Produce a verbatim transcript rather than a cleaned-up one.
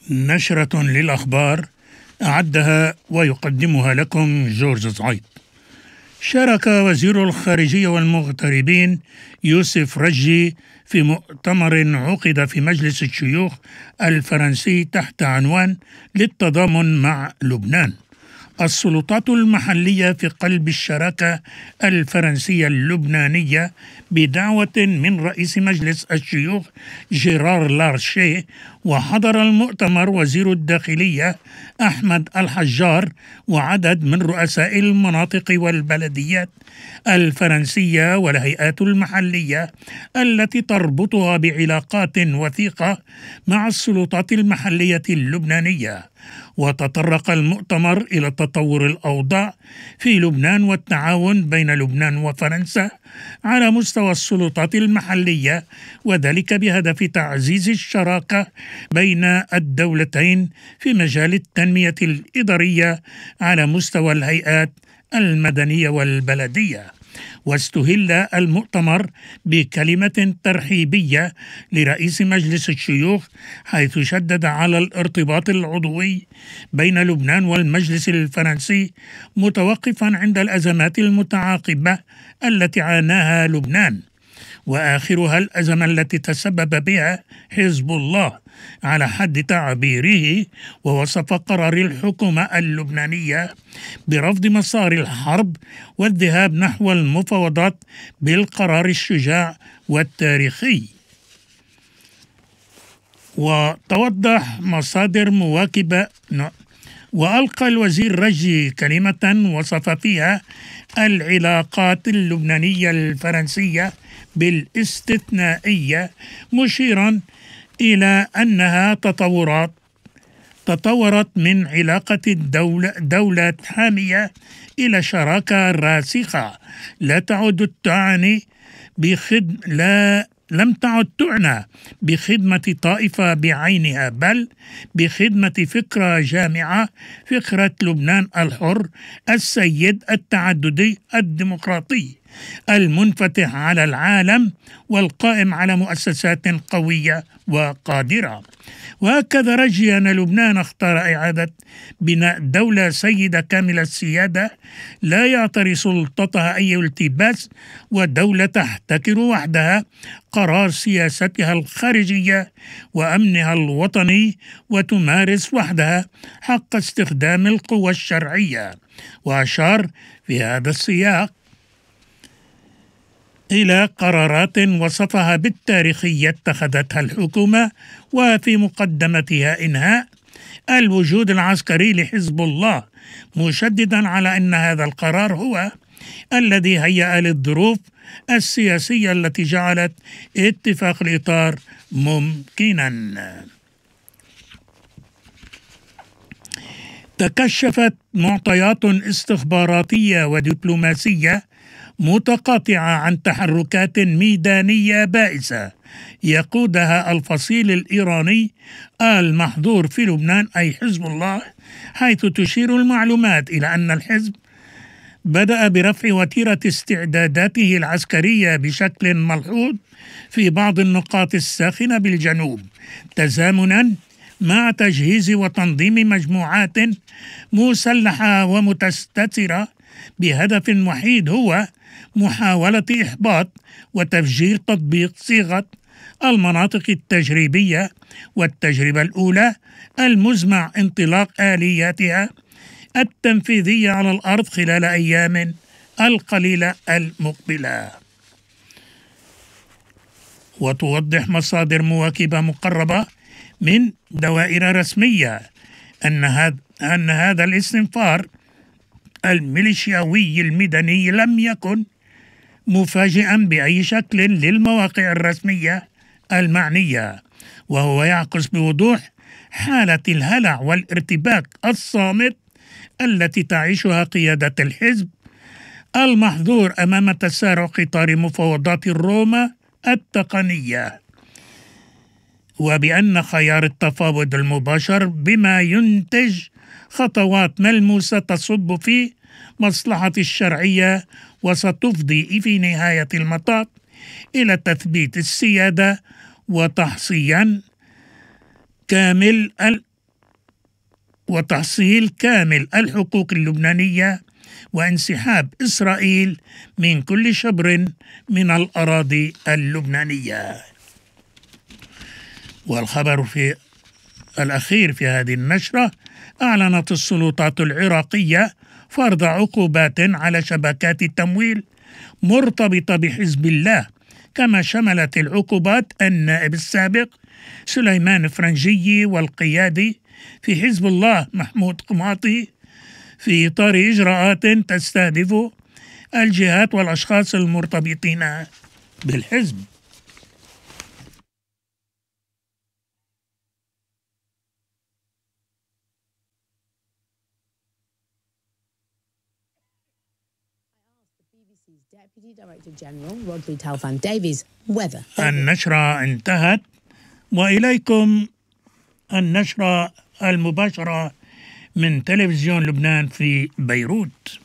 نشرة للأخبار أعدها ويقدمها لكم جورج زعيد. شارك وزير الخارجية والمغتربين يوسف رجي في مؤتمر عقد في مجلس الشيوخ الفرنسي تحت عنوان للتضامن مع لبنان. السلطات المحلية في قلب الشراكة الفرنسية اللبنانية بدعوة من رئيس مجلس الشيوخ جيرار لارشيه، وحضر المؤتمر وزير الداخلية أحمد الحجار وعدد من رؤساء المناطق والبلديات الفرنسية والهيئات المحلية التي تربطها بعلاقات وثيقة مع السلطات المحلية اللبنانية. وتطرق المؤتمر إلى تطور الأوضاع في لبنان والتعاون بين لبنان وفرنسا على مستوى السلطات المحلية، وذلك بهدف تعزيز الشراكة بين الدولتين في مجال التنمية الإدارية على مستوى الهيئات المدنية والبلدية. واستهل المؤتمر بكلمة ترحيبية لرئيس مجلس الشيوخ، حيث شدد على الارتباط العضوي بين لبنان والمجلس الفرنسي، متوقفا عند الأزمات المتعاقبة التي عاناها لبنان، وآخرها الأزمة التي تسبب بها حزب الله على حد تعبيره. ووصف قرار الحكومة اللبنانية برفض مسار الحرب والذهاب نحو المفاوضات بالقرار الشجاع والتاريخي. وتوضح مصادر مواكبة وألقى الوزير رجي كلمة وصف فيها العلاقات اللبنانية الفرنسية بالاستثنائية، مشيرا إلى أنها تطورات تطورت من علاقة الدولة دولة حامية إلى شراكة راسخة لا تعد تعني بخد لا لم تعد تعنى بخدمة طائفة بعينها، بل بخدمة فكرة جامعة، فكرة لبنان الحر السيد التعددي الديمقراطي المنفتح على العالم والقائم على مؤسسات قوية وقادرة. وهكذا رجي أن لبنان اختار إعادة بناء دولة سيدة كاملة السيادة لا يعتري سلطتها أي التباس، ودولة تحتكر وحدها قرار سياستها الخارجية وأمنها الوطني، وتمارس وحدها حق استخدام القوى الشرعية. وأشار في هذا السياق إلى قرارات وصفها بالتاريخية اتخذتها الحكومة، وفي مقدمتها إنهاء الوجود العسكري لحزب الله، مشددا على أن هذا القرار هو الذي هيأ للظروف السياسية التي جعلت اتفاق الإطار ممكنا. تكشفت معطيات استخباراتية ودبلوماسية متقاطعة عن تحركات ميدانية بائسة يقودها الفصيل الإيراني المحظور في لبنان أي حزب الله، حيث تشير المعلومات إلى أن الحزب بدأ برفع وتيرة استعداداته العسكرية بشكل ملحوظ في بعض النقاط الساخنة بالجنوب، تزامنا مع تجهيز وتنظيم مجموعات مسلحة ومتستترة بهدف وحيد هو محاولة إحباط وتفجير تطبيق صيغة المناطق التجريبية والتجربة الأولى المزمع انطلاق آلياتها التنفيذية على الأرض خلال أيام القليلة المقبلة. وتوضح مصادر مواكبة مقربة من دوائر رسمية أن هذا أن هذا الاستنفار الميليشياوي المدني لم يكن مفاجئا بأي شكل للمواقع الرسمية المعنية، وهو يعكس بوضوح حالة الهلع والارتباك الصامت التي تعيشها قيادة الحزب المحظور أمام تسارع قطار مفاوضات روما التقنية، وبأن خيار التفاوض المباشر بما ينتج خطوات ملموسة تصب في مصلحة الشرعية وستفضي في نهاية المطاف إلى تثبيت السيادة وتحصين كامل وتحصيل كامل الحقوق اللبنانية وانسحاب إسرائيل من كل شبر من الأراضي اللبنانية. والخبر في الأخير في هذه النشرة: أعلنت السلطات العراقية فرض عقوبات على شبكات التمويل مرتبطة بحزب الله، كما شملت العقوبات النائب السابق سليمان فرنجي والقيادي في حزب الله محمود قماطي في إطار إجراءات تستهدف الجهات والأشخاص المرتبطين بالحزب. النشرة انتهت، وإليكم النشرة المباشرة من تلفزيون لبنان في بيروت.